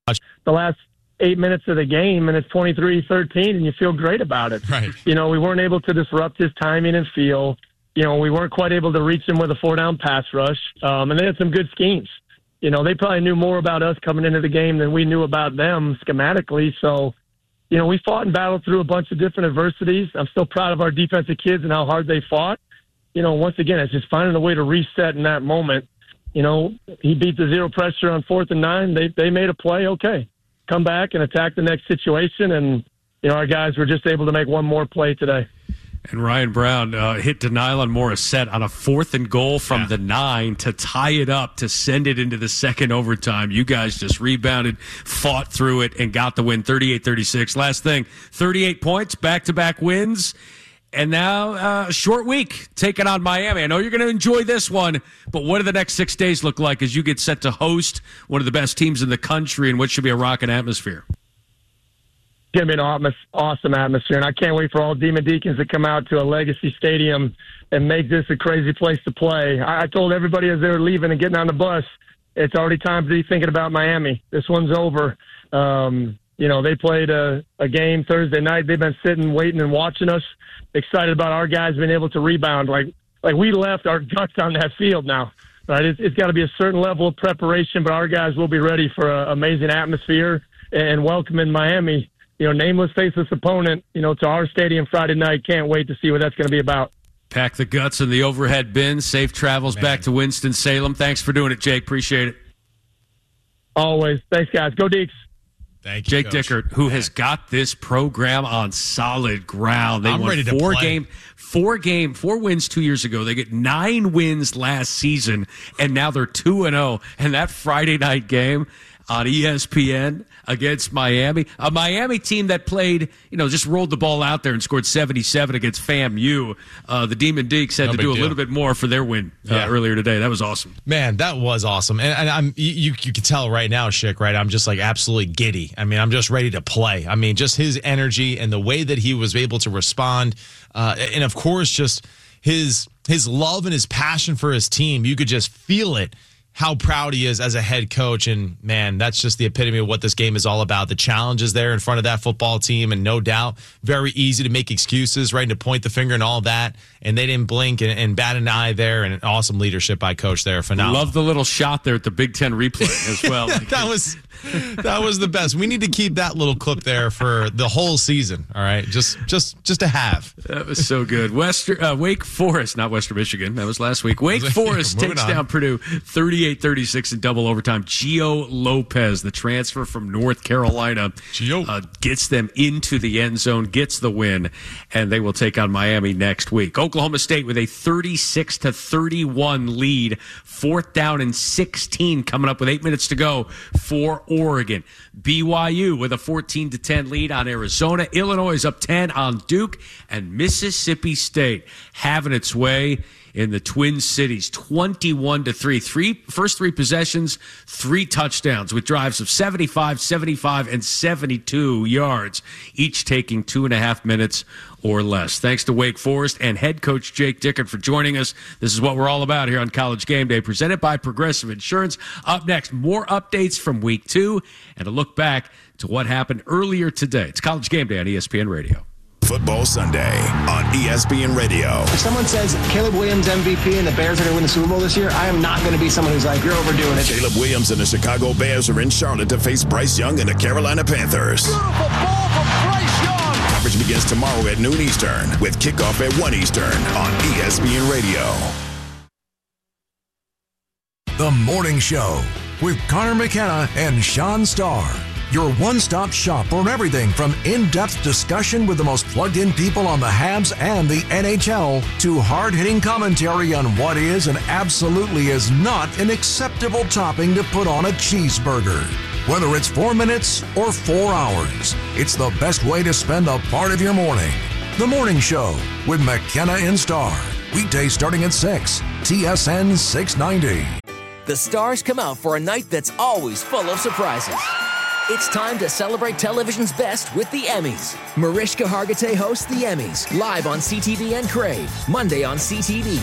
the last 8 minutes of the game, and it's 23-13, and you feel great about it. Right. We weren't able to disrupt his timing and feel. We weren't quite able to reach him with a 4-down pass rush, and they had some good schemes. They probably knew more about us coming into the game than we knew about them schematically. So, we fought and battled through a bunch of different adversities. I'm still proud of our defensive kids and how hard they fought. Once again, it's just finding a way to reset in that moment. He beat the zero pressure on 4th and 9. They made a play. Okay, come back and attack the next situation. And, our guys were just able to make one more play today. And Ryan Brown hit denial on Morissette on a 4th and goal from the 9 to tie it up, to send it into the second overtime. You guys just rebounded, fought through it, and got the win 38-36. Last thing, 38 points, back-to-back wins. And now a short week taking on Miami. I know you're going to enjoy this one, but what do the next 6 days look like as you get set to host one of the best teams in the country and what should be a rocking atmosphere? It's going to be an awesome atmosphere, and I can't wait for all Demon Deacons to come out to a Legacy Stadium and make this a crazy place to play. I told everybody as they were leaving and getting on the bus, it's already time to be thinking about Miami. This one's over. They played a game Thursday night. They've been sitting, waiting, and watching us. Excited about our guys being able to rebound. Like we left our guts on that field now. Right? It's got to be a certain level of preparation, but our guys will be ready for an amazing atmosphere and welcome in Miami. Nameless, faceless opponent, to our stadium Friday night. Can't wait to see what that's going to be about. Pack the guts in the overhead bin. Safe travels back to Winston-Salem. Thanks for doing it, Jake. Appreciate it. Always. Thanks, guys. Go Deeks. Thank you, Jake Dickert, who has got this program on solid ground. They won ready to play. Four wins 2 years ago. They get 9 wins last season, and now they're 2-0. And that Friday night game on ESPN against Miami, a Miami team that played, just rolled the ball out there and scored 77 against FAMU. The Demon Deeks had to do a little bit more for their win earlier today. That was awesome. Man, that was awesome. And you can tell right now, Schick, right? I'm just absolutely giddy. I'm just ready to play. Just his energy and the way that he was able to respond. And of course, just his love and his passion for his team. You could just feel it. How proud he is as a head coach. And, man, that's just the epitome of what this game is all about. The challenges there in front of that football team, and no doubt very easy to make excuses, right, and to point the finger and all that. And they didn't blink and bat an eye there, and an awesome leadership by Coach there. Phenomenal. Love the little shot there at the Big Ten replay as well. That was the best. We need to keep that little clip there for the whole season, all right? Just to have. That was so good. Wake Forest, not Western Michigan. That was last week. Wake Forest takes down Purdue 38-36 in double overtime. Gio Lopez, the transfer from North Carolina, gets them into the end zone, gets the win, and they will take on Miami next week. Oklahoma State with a 36-31 lead. 4th down and 16 coming up with 8 minutes to go for Oregon. BYU with a 14-10 lead on Arizona. Illinois is up 10 on Duke, and Mississippi State having its way in the Twin Cities, 21-3. First 3 possessions, 3 touchdowns with drives of 75, 75, and 72 yards, each taking 2.5 minutes or less. Thanks to Wake Forest and head coach Jake Dickert for joining us. This is what we're all about here on College Game Day, presented by Progressive Insurance. Up next, more updates from Week 2 and a look back to what happened earlier today. It's College Game Day on ESPN Radio. Football Sunday on ESPN Radio. If someone says Caleb Williams MVP and the Bears are going to win the Super Bowl this year, I am not going to be someone who's like, you're overdoing it. Caleb Williams and the Chicago Bears are in Charlotte to face Bryce Young and the Carolina Panthers. Beautiful ball from Bryce Young. Coverage begins tomorrow at noon Eastern with kickoff at 1 Eastern on ESPN Radio. The Morning Show with Connor McKenna and Sean Starr. Your one-stop shop for everything from in-depth discussion with the most plugged-in people on the Habs and the NHL to hard-hitting commentary on what is and absolutely is not an acceptable topping to put on a cheeseburger. Whether it's 4 minutes or 4 hours, it's the best way to spend a part of your morning. The Morning Show with McKenna and Starr. Weekdays starting at 6, TSN 690. The stars come out for a night that's always full of surprises. It's time to celebrate television's best with the Emmys. Mariska Hargitay hosts the Emmys, live on CTV and Crave, Monday on CTV.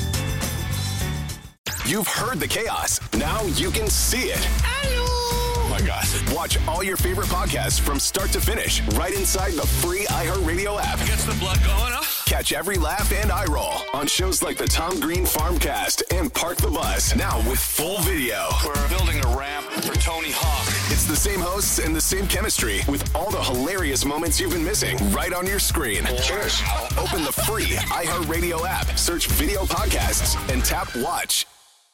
You've heard the chaos. Now you can see it. among us. Watch all your favorite podcasts from start to finish right inside the free iHeartRadio app. Gets the blood going, huh? Catch every laugh and eye roll on shows like the Tom Green Farmcast and Park the Bus, now with full video. We're building a ramp for Tony Hawk. It's the same hosts and the same chemistry with all the hilarious moments you've been missing right on your screen. Cheers. Open the free iHeartRadio app, search video podcasts, and tap watch.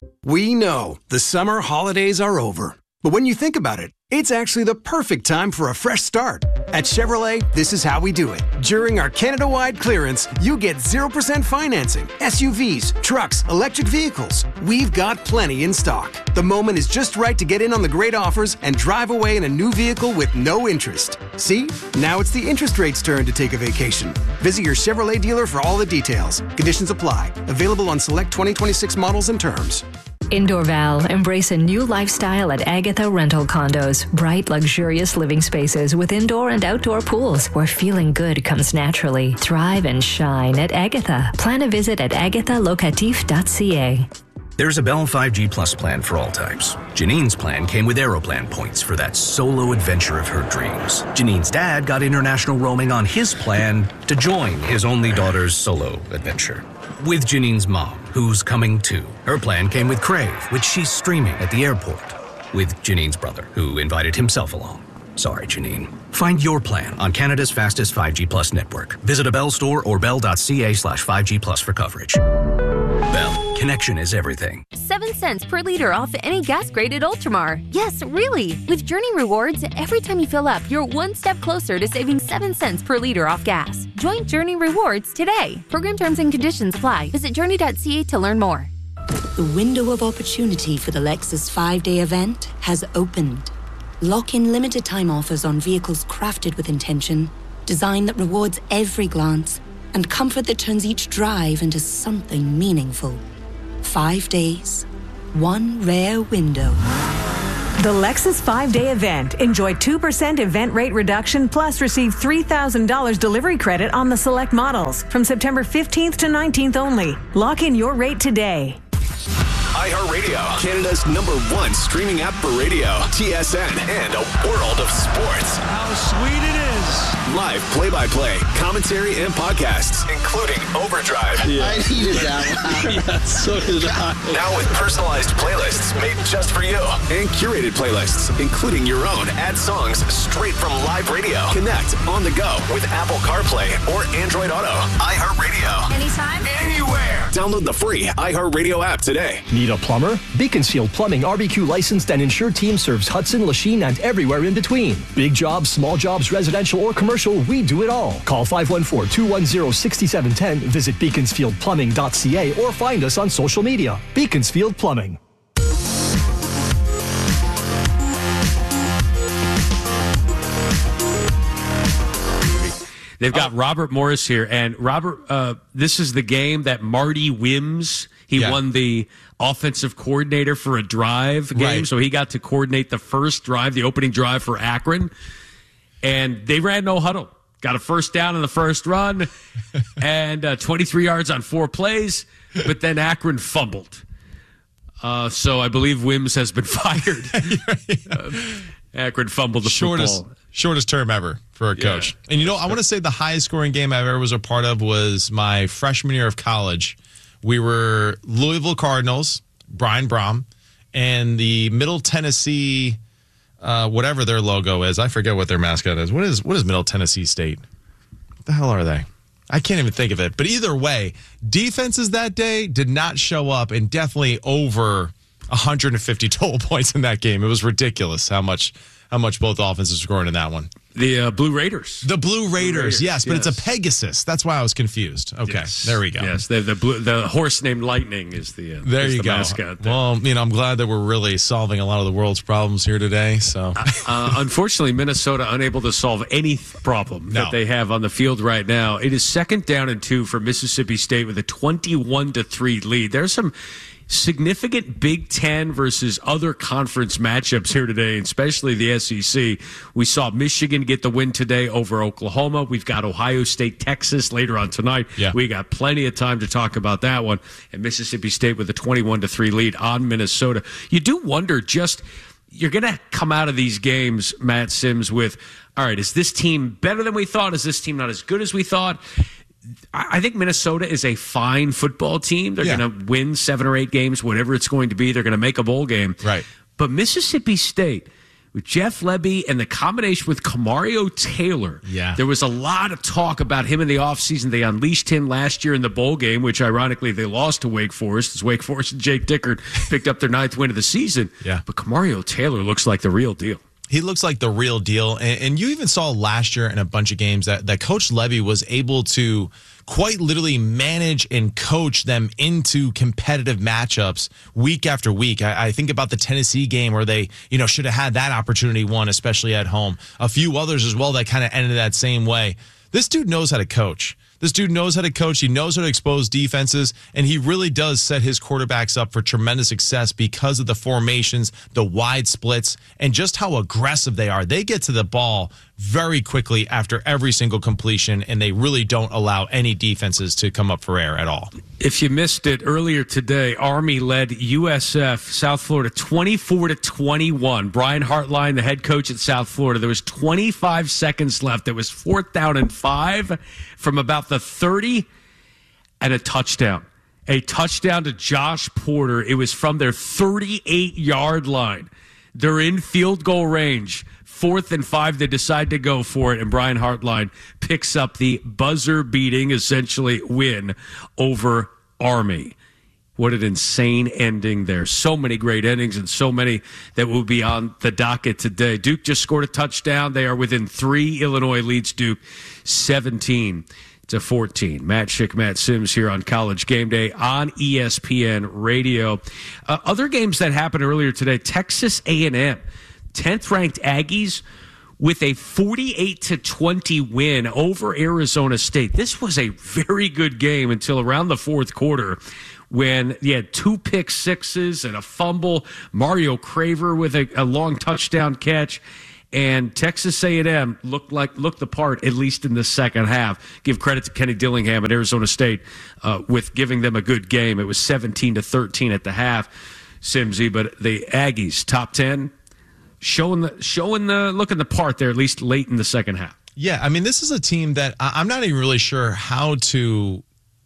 We know the summer holidays are over. But when you think about it, it's actually the perfect time for a fresh start. At Chevrolet, this is how we do it. During our Canada-wide clearance, you get 0% financing, SUVs, trucks, electric vehicles. We've got plenty in stock. The moment is just right to get in on the great offers and drive away in a new vehicle with no interest. See? Now it's the interest rate's turn to take a vacation. Visit your Chevrolet dealer for all the details. Conditions apply. Available on select 2026 models and terms. Indoorval, embrace a new lifestyle at Agatha Rental Condos. Bright, luxurious living spaces with indoor and outdoor pools where feeling good comes naturally. Thrive and shine at Agatha. Plan a visit at agathalocatif.ca. There's a Bell 5G Plus plan for all types. Janine's plan came with Aeroplan points for that solo adventure of her dreams. Janine's dad got international roaming on his plan to join his only daughter's solo adventure. With Janine's mom, who's coming too. Her plan came with Crave, which she's streaming at the airport. With Janine's brother, who invited himself along. Sorry, Janine. Find your plan on Canada's fastest 5G Plus network. Visit a Bell store or bell.ca/5G Plus for coverage. Bell, connection is everything. 7 cents per liter off any gas-graded Ultramar. Yes, really. With Journey Rewards, every time you fill up, you're one step closer to saving 7 cents per liter off gas. Join Journey Rewards today. Program terms and conditions apply. Visit journey.ca to learn more. The window of opportunity for the Lexus 5-day event has opened. Lock in limited time offers on vehicles crafted with intention, design that rewards every glance, and comfort that turns each drive into something meaningful. 5 days, one rare window. The Lexus 5-day event. Enjoy 2% event rate reduction plus receive $3,000 delivery credit on the select models from September 15th to 19th only. Lock in your rate today. iHeartRadio, Canada's #1 streaming app for radio, TSN, and a world of sports. How sweet it is. Live play-by-play, commentary, and podcasts, including Overdrive. I needed that one. Yeah, so did I. Now with personalized playlists made just for you. And curated playlists, including your own. Add songs straight from live radio. Connect on the go with Apple CarPlay or Android Auto. iHeartRadio. Anytime, anywhere. Download the free iHeartRadio app today. Need a plumber? Beaconsfield Plumbing RBQ licensed and insured team serves Hudson, Lachine, and everywhere in between. Big jobs, small jobs, residential or commercial, we do it all. Call 514-210-6710, visit beaconsfieldplumbing.ca or find us on social media. Beaconsfield Plumbing. They've got Robert Morris here, and Robert, this is the game that Marty Wims, he won the offensive coordinator for a drive game, so he got to coordinate the first drive, the opening drive for Akron, and they ran no huddle. Got a first down in the first run, and 23 yards on 4 plays, but then Akron fumbled. So I believe Wims has been fired. Akron fumbled the football. Shortest term ever for a coach. And I want to say the highest scoring game I ever was a part of was my freshman year of college. We were Louisville Cardinals, Brian Brom, and the Middle Tennessee, whatever their logo is. I forget what their mascot is. What is Middle Tennessee State? What the hell are they? I can't even think of it. But either way, defenses that day did not show up, and definitely over 150 total points in that game. It was ridiculous how much both offenses scored in that one. The Blue Raiders. The Blue Raiders, yes, but it's a Pegasus. That's why I was confused. Okay, there we go. Yes, the horse named Lightning is the mascot. Well, I'm glad that we're really solving a lot of the world's problems here today. So, unfortunately, Minnesota unable to solve any problem that they have on the field right now. It is 2nd down and 2 for Mississippi State with a 21-3 lead. There's some significant Big Ten versus other conference matchups here today, especially the SEC. We saw Michigan get the win today over Oklahoma. We've got Ohio State, Texas later on tonight. Yeah. We got plenty of time to talk about that one. And Mississippi State with a 21-3 lead on Minnesota. You do wonder just you're going to come out of these games, Matt Sims, with, all right, is this team better than we thought? Is this team not as good as we thought? I think Minnesota is a fine football team. They're going to win 7 or 8 games, whatever it's going to be. They're going to make a bowl game. Right. But Mississippi State, with Jeff Lebby and the combination with Kamario Taylor, there was a lot of talk about him in the offseason. They unleashed him last year in the bowl game, which ironically they lost to Wake Forest, as Wake Forest and Jake Dickert picked up their 9th win of the season. Yeah. But Kamario Taylor looks like the real deal. He looks like the real deal. And you even saw last year in a bunch of games that Coach Lebby was able to quite literally manage and coach them into competitive matchups week after week. I think about the Tennessee game where they, should have had that opportunity won, especially at home. A few others as well that kind of ended that same way. This dude knows how to coach. This dude knows how to coach. He knows how to expose defenses, and he really does set his quarterbacks up for tremendous success because of the formations, the wide splits, and just how aggressive they are. They get to the ball very quickly after every single completion, and they really don't allow any defenses to come up for air at all. If you missed it earlier today, Army led USF South Florida 24-21. Brian Hartline, the head coach at South Florida, there was 25 seconds left. It was 4th down and 5 from about the 30 and a touchdown. A touchdown to Josh Porter. It was from their 38-yard line. They're in field goal range. 4th and 5, they decide to go for it, and Brian Hartline picks up the buzzer-beating, essentially, win over Army. What an insane ending there. So many great endings and so many that will be on the docket today. Duke just scored a touchdown. They are within 3. Illinois leads Duke 17-14. Matt Schick, Matt Sims here on College Game Day on ESPN Radio. Other games that happened earlier today, Texas A&M. 10th ranked Aggies with a 48-20 win over Arizona State. This was a very good game until around the 4th quarter when you had 2 pick sixes and a fumble. Mario Craver with a long touchdown catch. And Texas A&M looked the part, at least in the second half. Give credit to Kenny Dillingham at Arizona State with giving them a good game. It was 17-13 at the half, Simsy. But the Aggies, top 10, looking the part there, at least late in the second half. Yeah, I mean, this is a team that I'm not even really sure how to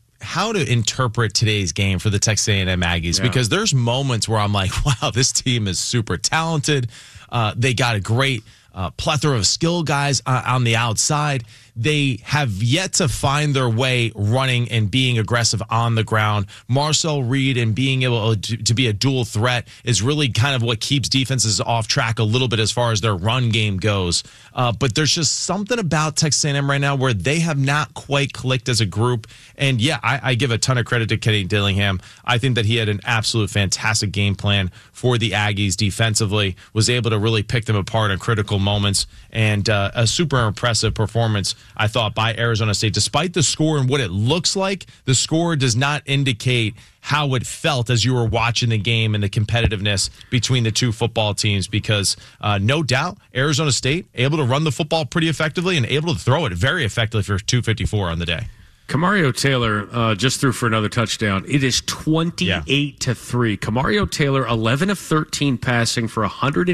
interpret today's game for the Texas A&M Aggies, because there's moments where I'm like, wow, this team is super talented. They got a great plethora of skill guys on the outside. They have yet to find their way running and being aggressive on the ground. Marcel Reed and being able to be a dual threat is really kind of what keeps defenses off track a little bit as far as their run game goes. But there's just something about Texas A&M right now where they have not quite clicked as a group. And yeah, I give a ton of credit to Kenny Dillingham. I think that he had an absolute fantastic game plan for the Aggies defensively, was able to really pick them apart in critical moments, and a super impressive performance, I thought, by Arizona State. Despite the score and what it looks like, the score does not indicate how it felt as you were watching the game and the competitiveness between the two football teams, because no doubt Arizona State able to run the football pretty effectively and able to throw it very effectively for 254 on the day. Kamario Taylor just threw for another touchdown. It is 28-3. Kamario Taylor, 11 of 13 passing for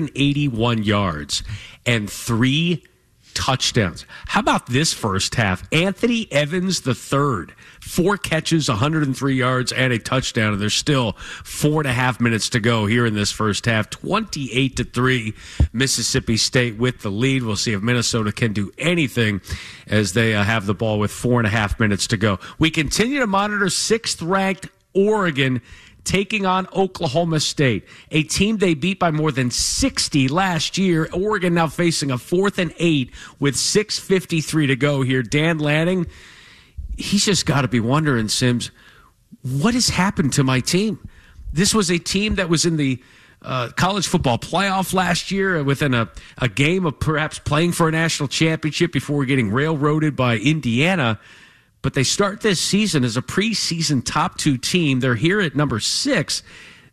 181 yards and 3 touchdowns. How about this first half? Anthony Evans III, 4 catches, 103 yards, and a touchdown, and there's still 4.5 minutes to go here in this first half. 28-3, Mississippi State with the lead. We'll see if Minnesota can do anything as they have the ball with 4.5 minutes to go. We continue to monitor 6th-ranked Oregon taking on Oklahoma State, a team they beat by more than 60 last year. Oregon now facing a 4th and 8 with 6:53 to go here. Dan Lanning, he's just got to be wondering, Sims, what has happened to my team? This was a team that was in the college football playoff last year within a game of perhaps playing for a national championship before getting railroaded by Indiana. But they start this season as a preseason top 2 team. They're here at number 6.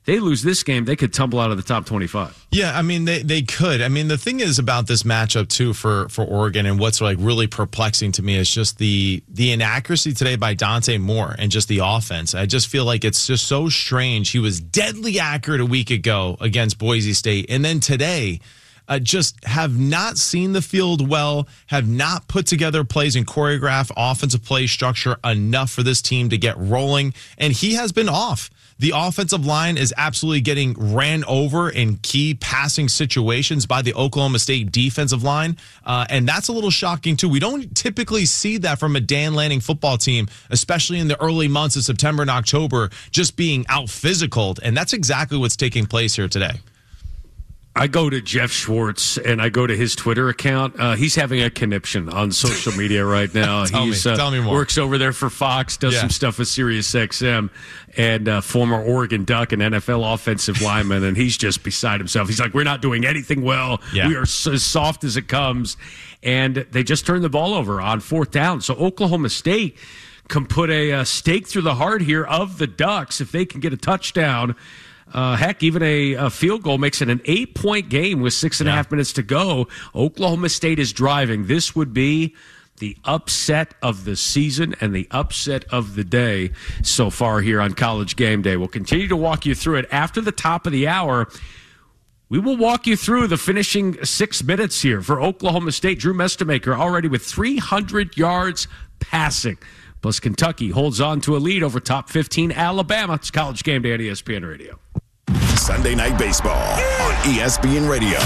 They lose this game, they could tumble out of the top 25. Yeah, I mean, they could. I mean, the thing is about this matchup, too, for Oregon, and what's like really perplexing to me is just the inaccuracy today by Dante Moore and just the offense. I just feel like it's just so strange. He was deadly accurate a week ago against Boise State, and then today just have not seen the field well, have not put together plays and choreograph offensive play structure enough for this team to get rolling, and he has been off. The offensive line is absolutely getting ran over in key passing situations by the Oklahoma State defensive line, and that's a little shocking, too. We don't typically see that from a Dan Lanning football team, especially in the early months of September and October, just being out-physicaled, and that's exactly what's taking place here today. I go to Jeff Schwartz and I go to his Twitter account. He's having a conniption on social media right now. Tell me more. Works over there for Fox, does some stuff with SiriusXM, and former Oregon Duck and NFL offensive lineman, and he's just beside himself. He's like, we're not doing anything well. Yeah. We are as soft as it comes. And they just turned the ball over on 4th down. So Oklahoma State can put a stake through the heart here of the Ducks if they can get a touchdown. Heck, even a field goal makes it an 8-point game with 6.5 minutes to go. Oklahoma State is driving. This would be the upset of the season and the upset of the day so far here on College Game Day. We'll continue to walk you through it after the top of the hour. We will walk you through the finishing 6 minutes here for Oklahoma State. Drew Mestemaker already with 300 yards passing. Plus, Kentucky holds on to a lead over top 15 Alabama. It's College Game Day on ESPN Radio. Sunday Night Baseball on ESPN Radio.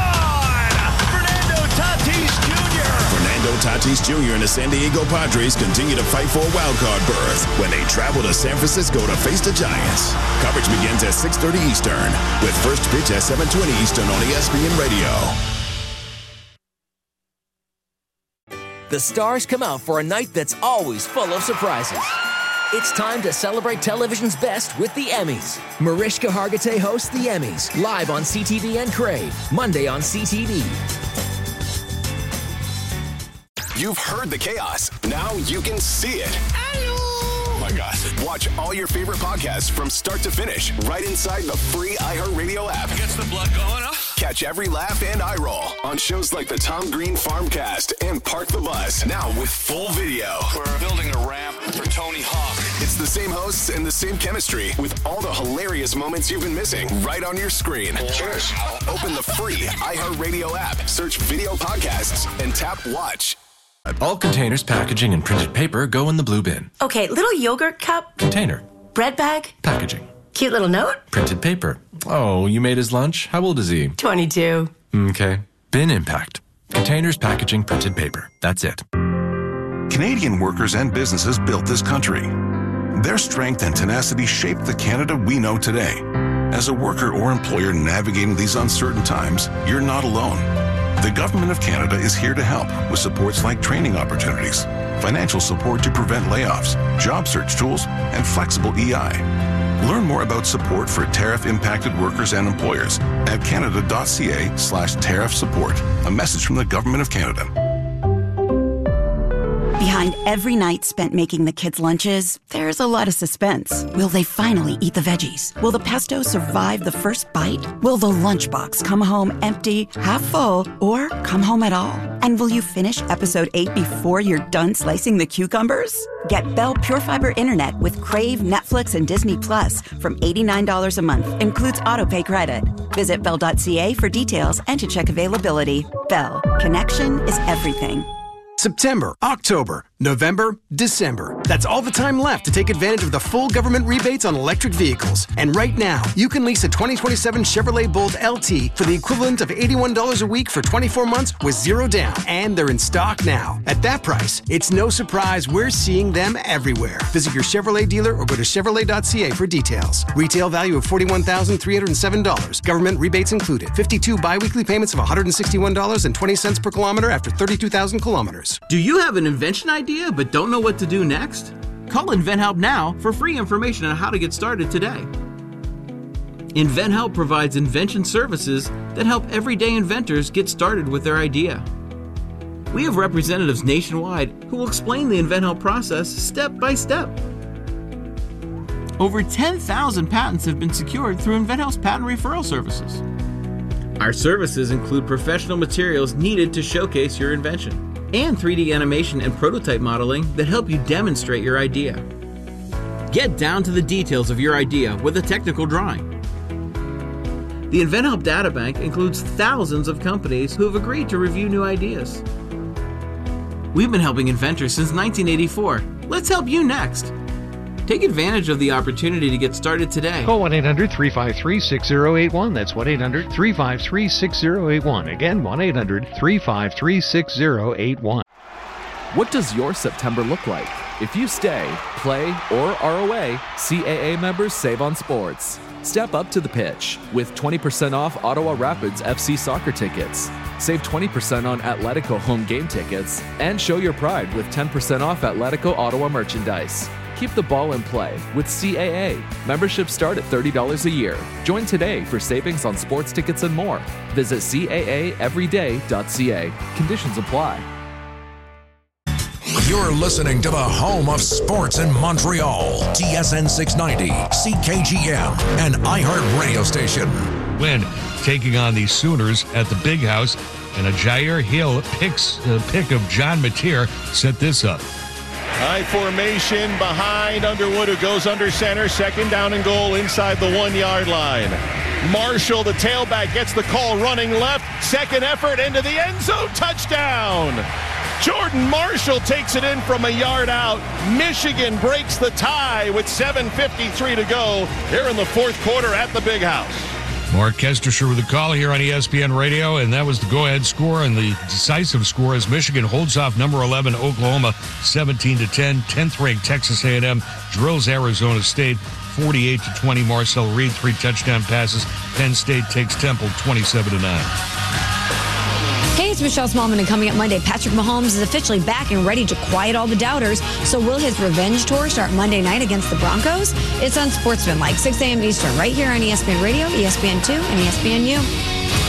Fernando Tatis Jr. Fernando Tatis Jr. and the San Diego Padres continue to fight for a wildcard berth when they travel to San Francisco to face the Giants. Coverage begins at 6:30 Eastern with first pitch at 7:20 Eastern on ESPN Radio. The stars come out for a night that's always full of surprises. It's time to celebrate television's best with the Emmys. Mariska Hargitay hosts the Emmys, live on CTV and Crave, Monday on CTV. You've heard the chaos. Now you can see it. Oh my God. Watch all your favorite podcasts from start to finish right inside the free iHeartRadio app. Gets the blood going, huh? Catch every laugh and eye roll on shows like the Tom Green Farmcast and Park the Bus, now with full video. We're building a ramp for Tony Hawk. It's the same hosts and the same chemistry with all the hilarious moments you've been missing right on your screen. Cheers. Open the free iHeartRadio app, search video podcasts, and tap watch. All containers, packaging, and printed paper go in the blue bin. Okay, little yogurt cup. Container. Bread bag. Packaging. Cute little note. Printed paper. Oh, you made his lunch? How old is he? 22. Okay. Bin impact. Containers, packaging, printed paper. That's it. Canadian workers and businesses built this country. Their strength and tenacity shaped the Canada we know today. As a worker or employer navigating these uncertain times, you're not alone. The Government of Canada is here to help with supports like training opportunities, financial support to prevent layoffs, job search tools, and flexible EI. Learn more about support for tariff-impacted workers and employers at canada.ca/tariff support. A message from the Government of Canada. Behind every night spent making the kids' lunches, there's a lot of suspense. Will they finally eat the veggies? Will the pesto survive the first bite? Will the lunchbox come home empty, half full, or come home at all? And will you finish episode 8 before you're done slicing the cucumbers? Get Bell Pure Fiber Internet with Crave, Netflix, and Disney Plus from $89 a month. Includes autopay credit. Visit Bell.ca for details and to check availability. Bell. Connection is everything. September, October, November, December. That's all the time left to take advantage of the full government rebates on electric vehicles. And right now, you can lease a 2027 Chevrolet Bolt LT for the equivalent of $81 a week for 24 months with zero down. And they're in stock now. At that price, it's no surprise we're seeing them everywhere. Visit your Chevrolet dealer or go to Chevrolet.ca for details. Retail value of $41,307. Government rebates included. 52 biweekly payments of $161.20 per kilometer after 32,000 kilometers. Do you have an invention idea but don't know what to do next? Call InventHelp now for free information on how to get started today. InventHelp provides invention services that help everyday inventors get started with their idea. We have representatives nationwide who will explain the InventHelp process step by step. Over 10,000 patents have been secured through InventHelp's patent referral services. Our services include professional materials needed to showcase your invention and 3D animation and prototype modeling that help you demonstrate your idea. Get down to the details of your idea with a technical drawing. The InventHelp Databank includes thousands of companies who have agreed to review new ideas. We've been helping inventors since 1984. Let's help you next. Take advantage of the opportunity to get started today. Call 1-800-353-6081. That's 1-800-353-6081. Again, 1-800-353-6081. What does your September look like? If you stay, play, or are away, CAA members save on sports. Step up to the pitch with 20% off Ottawa Rapids FC soccer tickets. Save 20% on Atletico home game tickets. And show your pride with 10% off Atletico Ottawa merchandise. Keep the ball in play with CAA. Memberships start at $30 a year. Join today for savings on sports tickets and more. Visit CAAeveryday.ca. Conditions apply. You're listening to the home of sports in Montreal. TSN 690, CKGM, and iHeart radio station. Win taking on the Sooners at the Big House, and a Jair Hill pick of John Mateer set this up. High formation behind Underwood, who goes under center. Second down and goal inside the 1 yard line. Marshall, the tailback, gets the call running left. Second effort into the end zone. Touchdown. Jordan Marshall takes it in from a yard out. Michigan breaks the tie with 7:53 to go here in the fourth quarter at the Big House. Mark Kestershire with the call here on ESPN Radio, and that was the go-ahead score and the decisive score as Michigan holds off number 11 Oklahoma 17-10. 10th-ranked Texas A&M drills Arizona State 48-20. Marcel Reed 3 touchdown passes. Penn State takes Temple 27-9. Hey, it's Michelle Smallman, and coming up Monday, Patrick Mahomes is officially back and ready to quiet all the doubters. So will his revenge tour start Monday night against the Broncos? It's on Sportsmanlike, 6 a.m. Eastern, right here on ESPN Radio, ESPN2, and ESPNU.